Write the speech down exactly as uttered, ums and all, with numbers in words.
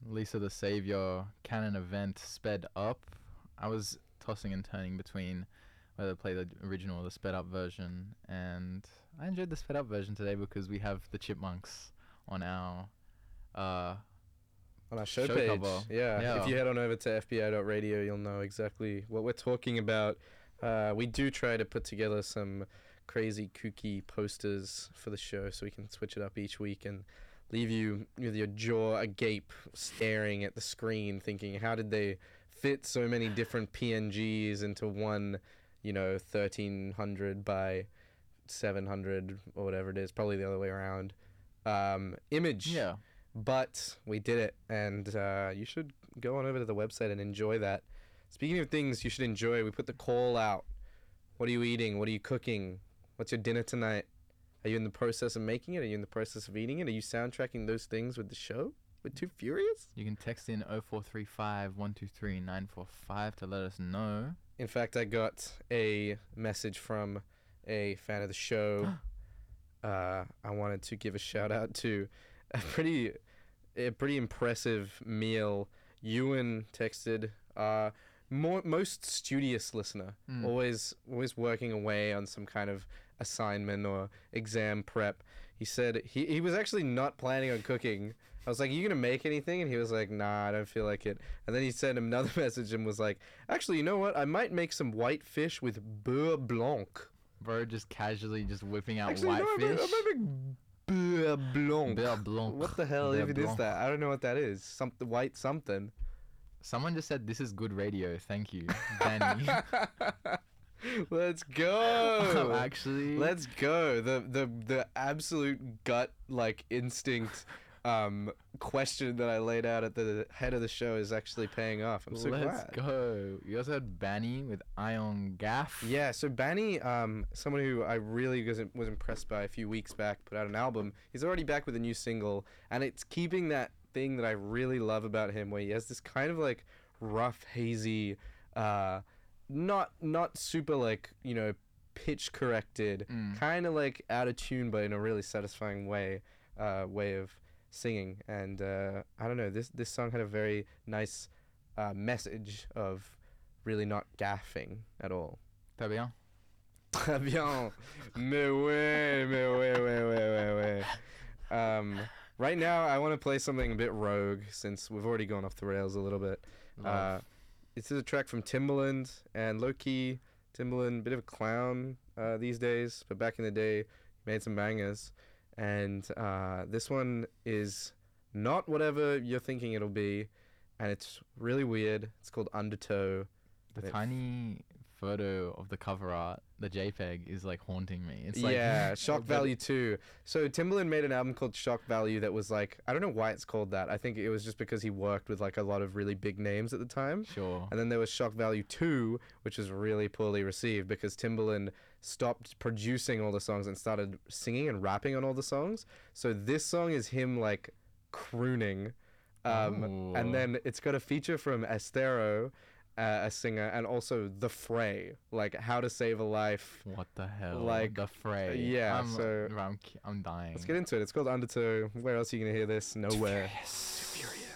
Lisa the Savior canon event sped up. I was tossing and turning between whether to play the original or the sped up version, and I enjoyed the sped up version today because we have the Chipmunks on our uh on our show, show page. cover. Yeah. Yeah. If you head on over to F B I dot radio, you'll know exactly what we're talking about. Uh, we do try to put together some crazy, kooky posters for the show so we can switch it up each week and leave you with your jaw agape, staring at the screen, thinking, how did they fit so many different P N Gs into one, you know, thirteen hundred by seven hundred or whatever it is, probably the other way around, um, image. Yeah. But we did it, and uh, you should go on over to the website and enjoy that. Speaking of things you should enjoy, we put the call out. What are you eating? What are you cooking? What's your dinner tonight? Are you in the process of making it? Are you in the process of eating it? Are you soundtracking those things with the show? With Too Furious? You can text in oh four three five, one two three, nine four five to let us know. In fact, I got a message from a fan of the show. uh, I wanted to give a shout out to a pretty, a pretty impressive meal. Ewan texted, uh, more, most studious listener, Mm. always, always working away on some kind of assignment or exam prep. He said he, he was actually not planning on cooking. I was like, are you going to make anything? And he was like, nah, I don't feel like it. And then he sent another message and was like, actually, you know what? I might make some white fish with beurre blanc. Bro, just casually just whipping out Actually, white no, fish. I'm gonna make beurre blanc. Beurre blanc. What the hell Beurre even is blanc. that? I don't know what that is. Something white something. Someone just said this is good radio. Thank you, Danny. Let's go. Actually, Let's go. The the the absolute gut like instinct um question that I laid out at the head of the show is actually paying off. I'm so let's glad. go. You also had Banny with Ion Gaff. Yeah, so Banny, um, someone who I really was, was impressed by a few weeks back, put out an album. He's already back with a new single, and it's keeping that thing that I really love about him, where he has this kind of like rough, hazy, uh, not not super like, you know, pitch corrected, Mm. kind of like out of tune, but in a really satisfying way, uh, way of singing. And uh, I don't know, this this song had a very nice uh, message of really not gaffing at all. Très bien. Très bien. Mais ouais, mais ouais, ouais, ouais, ouais, ouais. Um, right now, I want to play something a bit rogue, since we've already gone off the rails a little bit. Uh, Love. this is a track from Timbaland, and low-key, Timbaland, bit of a clown uh, these days, but back in the day, he made some bangers. And uh, this one is not whatever you're thinking it'll be, and it's really weird. It's called Undertow. The It- tiny photo of the cover art, the JPEG, is like haunting me. It's like yeah, Shock but- Value two. So Timbaland made an album called Shock Value that was like, I don't know why it's called that. I think it was just because he worked with like a lot of really big names at the time. Sure. And then there was Shock Value two, which was really poorly received because Timbaland stopped producing all the songs and started singing and rapping on all the songs. So this song is him like crooning. Um, Oh. And then it's got a feature from Estero, uh, a singer, and also The Fray, like How to Save a Life. What the hell? Like, the Fray. yeah, I'm, so- I'm, I'm dying. Let's get into it. It's called Undertow. Where else are you going to hear this? Nowhere. Furious. Furious.